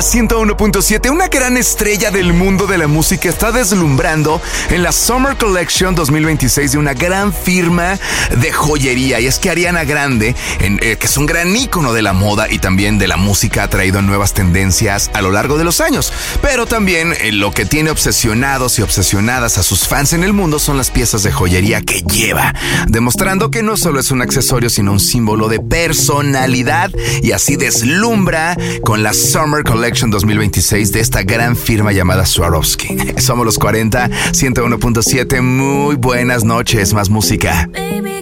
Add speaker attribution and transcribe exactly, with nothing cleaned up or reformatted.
Speaker 1: ciento uno punto siete, una gran estrella del mundo de la música está deslumbrando en la Summer Collection dos mil veintiséis de una gran firma de joyería. Y es que Ariana Grande, en, eh, que es un gran ícono de la moda y también de la música, ha traído nuevas tendencias a lo largo de los años. Pero también eh, lo que tiene obsesionados y obsesionadas a sus fans en el mundo son las piezas de joyería que lleva, demostrando que no solo es un accesorio, sino un símbolo de personalidad, y así deslumbra con la Summer Collection dos mil veintiséis de esta gran firma llamada Swarovski. Somos los cuarenta, ciento uno punto siete. Muy buenas noches, más música.